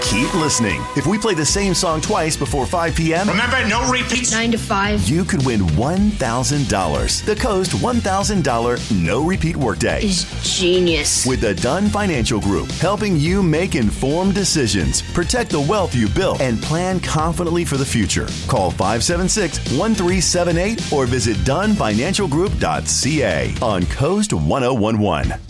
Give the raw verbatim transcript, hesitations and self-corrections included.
keep listening. If we play the same song twice before five p.m., remember, no repeats. nine to five. You could win one thousand dollars. The Coast one thousand dollars no repeat workday is genius. With the Dunn Financial Group, helping you make informed decisions, protect the wealth you built, and plan confidently for the future. Call five seven six, one three seven eight or visit Dunn Financial Group dot c a on Coast one oh one one.